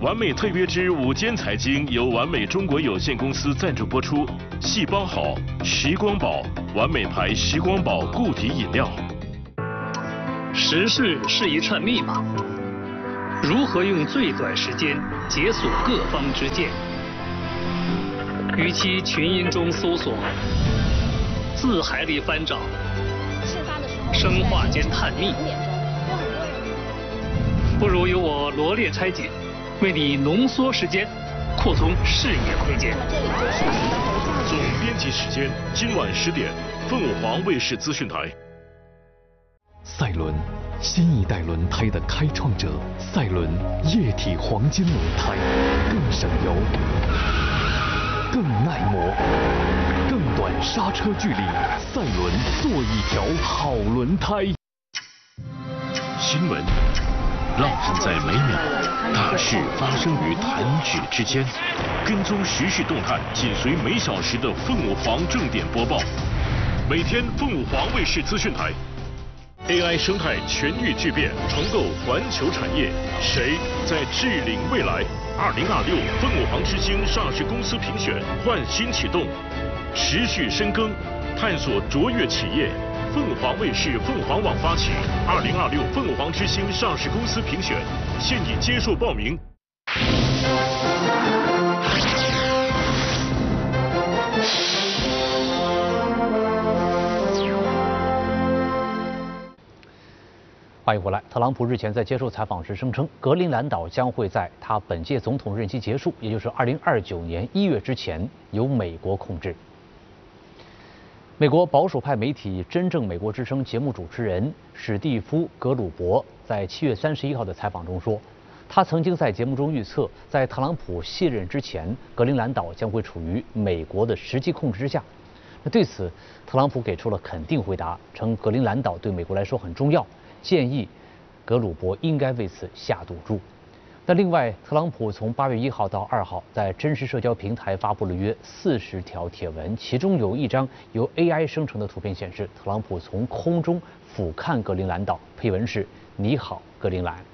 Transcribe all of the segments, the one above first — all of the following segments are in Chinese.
完美特约之午间财经由完美中国有限公司赞助播出。细胞好，时光宝，完美牌时光宝固体饮料。 时事是一串密码，如何用最短时间解锁各方之见？与其群音中搜索，字海里翻找，生化间探秘，不如由我罗列拆解，为你浓缩时间，扩充视野空间。 总编辑时间，今晚10点，凤凰卫视资讯台。 赛伦，新一代轮胎的开创者。赛伦液体黄金轮胎，更省油，更耐磨，更短刹车距离。赛伦，做一条好轮胎。 新闻，浪漫在每秒，大事发生于弹指之间。跟踪时事动态，紧随每小时的凤凰正点播报。每天凤凰卫视资讯台。AI 生态全域巨变，重构环球产业，谁在治领未来？2026凤凰之星上市公司评选换新启动，持续深耕，探索卓越企业。凤凰卫视、凤凰网发起2026凤凰之星上市公司评选，现已接受报名。 欢迎回来。特朗普日前在接受采访时声称，格陵兰岛将会在他本届总统任期结束，也就是2029年1月之前由美国控制。美国保守派媒体《真正美国之声》节目主持人史蒂夫·格鲁伯在7月31号的采访中说，他曾经在节目中预测，在特朗普卸任之前，格陵兰岛将会处于美国的实际控制之下。那对此，特朗普给出了肯定回答，称格陵兰岛对美国来说很重要，建议格鲁伯应该为此下赌注。那另外，特朗普从8月1号到2号在真实社交平台发布了约40条帖文，其中有一张由 AI 生成的图片显示，特朗普从空中俯瞰格陵兰岛，配文是“你好，格陵兰”。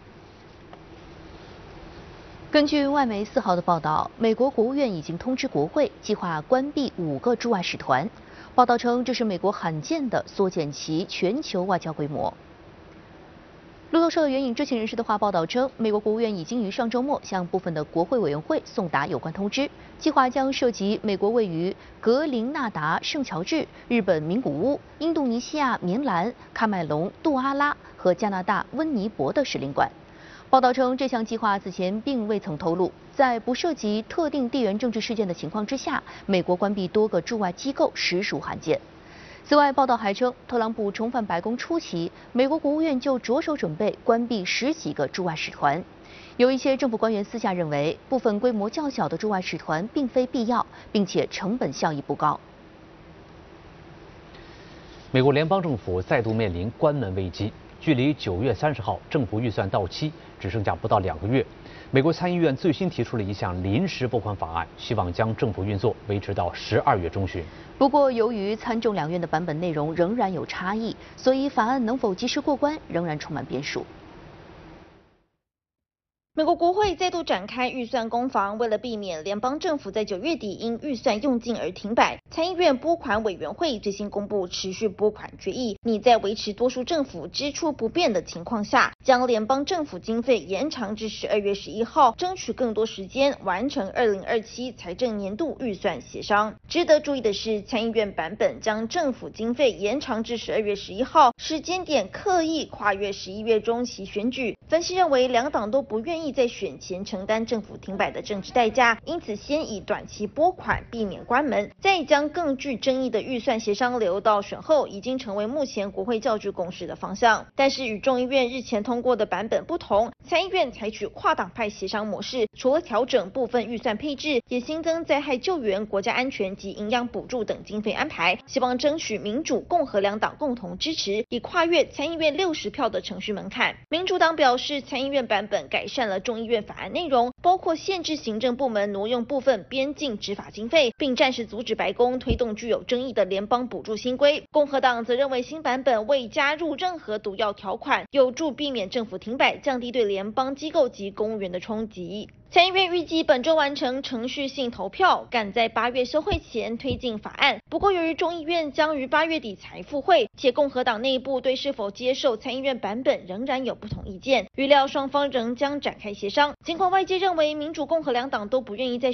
根据外媒4号的报道，美国国务院已经通知国会，计划关闭5个驻外使团。报道称，这是美国罕见的缩减其全球外交规模。路透社援引知情人士的话报道称，美国国务院已经于上周末向部分的国会委员会送达有关通知，计划将涉及美国位于格林纳达圣乔治、日本名古屋、印度尼西亚棉兰、喀麦隆、杜阿拉和加拿大温尼伯的使领馆。报道称，这项计划此前并未曾透露，在不涉及特定地缘政治事件的情况之下，美国关闭多个驻外机构实属罕见。此外，报道还称，特朗普重返白宫初期，美国国务院就着手准备关闭10几个驻外使团。有一些政府官员私下认为，部分规模较小的驻外使团并非必要，并且成本效益不高。 美国联邦政府再度面临关门危机，距离9月30号政府预算到期只剩下不到2个月。美国参议院最新提出了一项临时拨款法案，希望将政府运作维持到12月中旬。 不过，由于参众两院的版本内容仍然有差异，所以法案能否及时过关仍然充满变数。 美国国会再度展开预算攻防，为了避免联邦政府在9月底因预算用尽而停摆，参议院拨款委员会最新公布持续拨款决议，拟在维持多数政府支出不变的情况下，将联邦政府经费延长至12月11号，争取更多时间完成2027财政年度预算协商。值得注意的是，参议院版本将政府经费延长至12月11号，时间点刻意跨越11月中期选举。分析认为，两党都不愿意在选前承担政府停摆的政治代价，因此先以短期拨款避免关门，再将更具争议的预算协商留到选后，已经成为目前国会较具共识的方向。但是与众议院日前通过的版本不同，参议院采取跨党派协商模式，除了调整部分预算配置，也新增灾害救援、国家安全及营养补助等经费安排，希望争取民主、共和两党共同支持，以跨越参议院60票的程序门槛。民主党表示，参议院版本改善了众议院法案内容，包括限制行政部门挪用部分边境执法经费，并暂时阻止白宫推动具有争议的联邦补助新规。共和党则认为新版本未加入任何毒药条款，有助避免政府停摆，降低对联邦机构及公务员的冲击。 参议院预计本周完成程序性投票，赶在8月休会前推进法案。不过，由于众议院将于8月底才复会，且共和党内部对是否接受参议院版本仍然有不同意见，预料双方仍将展开协商。尽管外界认为民主、共和两党都不愿意在